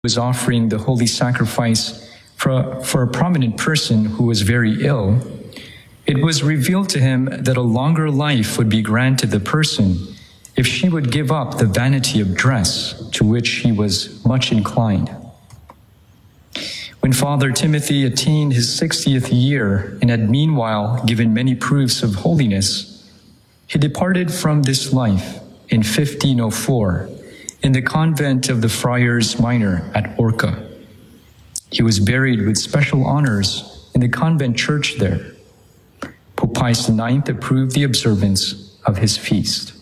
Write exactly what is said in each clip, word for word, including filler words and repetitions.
was offering the holy sacrifice for a, for a prominent person who was very ill, it was revealed to him that a longer life would be granted the person if she would give up the vanity of dress to which he was much inclined. When Father Timothy attained his sixtieth year and had meanwhile given many proofs of holiness, he departed from this life in fifteen oh four in the convent of the Friars Minor at Orca. He was buried with special honors in the convent church there. Pope Pius the ninth approved the observance of his feast.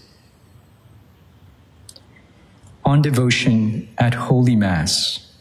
On devotion at Holy Mass.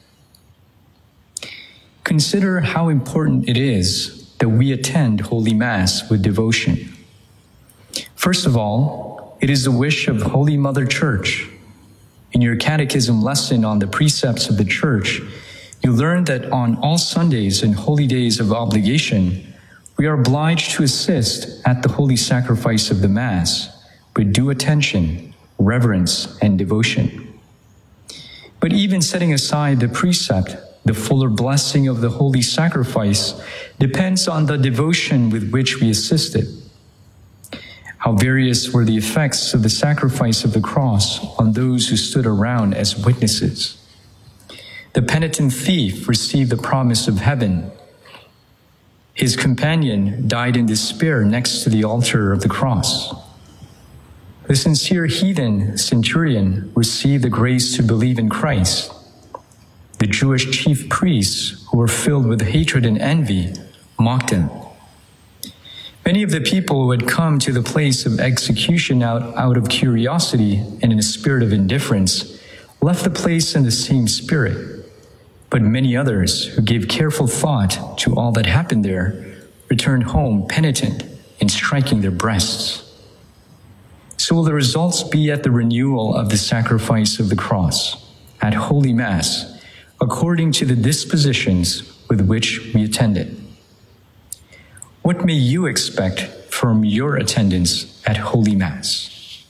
Consider how important it is that we attend Holy Mass with devotion. First of all, it is the wish of Holy Mother Church. In your catechism lesson on the precepts of the Church, you learn that on all Sundays and holy days of obligation, we are obliged to assist at the holy sacrifice of the Mass with due attention, reverence, and devotion. But even setting aside the precept, the fuller blessing of the holy sacrifice depends on the devotion with which we assist it. How various were the effects of the sacrifice of the cross on those who stood around as witnesses. The penitent thief received the promise of heaven. His companion died in despair next to the altar of the cross. The sincere heathen centurion received the grace to believe in Christ. The Jewish chief priests, who were filled with hatred and envy, mocked him. Many of the people who had come to the place of execution out, out of curiosity and in a spirit of indifference left the place in the same spirit. But many others who gave careful thought to all that happened there returned home penitent and striking their breasts. So will the results be at the renewal of the sacrifice of the cross, at Holy Mass, according to the dispositions with which we attend it. What may you expect from your attendance at Holy Mass?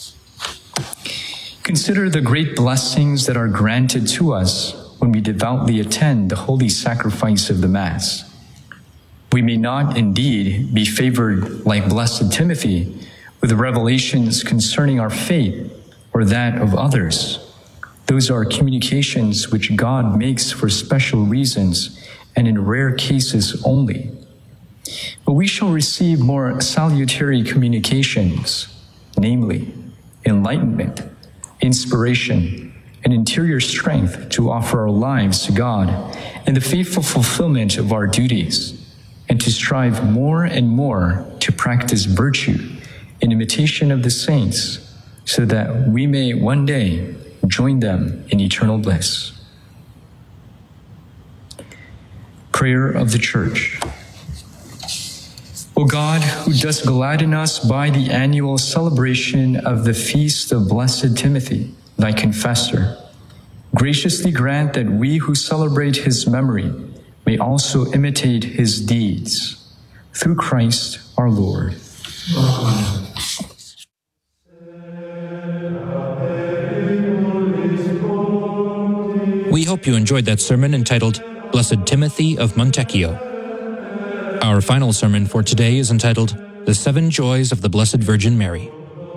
Consider the great blessings that are granted to us when we devoutly attend the holy sacrifice of the Mass. We may not indeed be favored like Blessed Timothy with revelations concerning our faith or that of others. Those are communications which God makes for special reasons and in rare cases only. But we shall receive more salutary communications, namely enlightenment, inspiration, and interior strength to offer our lives to God in the faithful fulfillment of our duties, and to strive more and more to practice virtue in imitation of the saints, so that we may one day join them in eternal bliss. Prayer of the Church. O God, who dost gladden us by the annual celebration of the feast of Blessed Timothy, thy confessor, graciously grant that we who celebrate his memory may also imitate his deeds. Through Christ our Lord. Amen. We hope you enjoyed that sermon entitled Blessed Timothy of Montecchio. Our final sermon for today is entitled The Seven Joys of the Blessed Virgin Mary.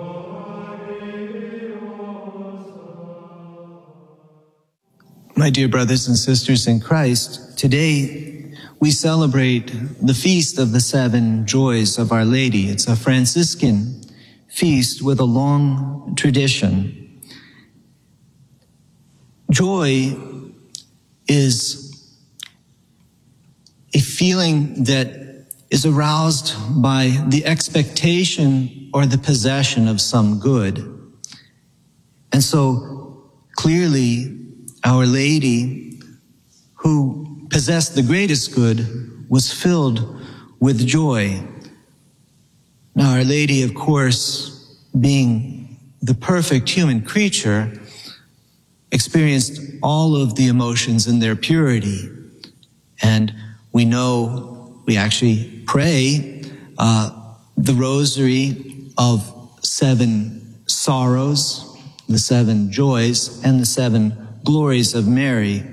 My dear brothers and sisters in Christ, today we celebrate the feast of the seven joys of Our Lady. It's a Franciscan feast with a long tradition. Joy is a feeling that is aroused by the expectation or the possession of some good. And so clearly, Our Lady, who possessed the greatest good, was filled with joy. Now, Our Lady, of course, being the perfect human creature, experienced all of the emotions in their purity. And we know, we actually pray uh, the rosary of seven sorrows, the seven joys, and the seven glories of Mary,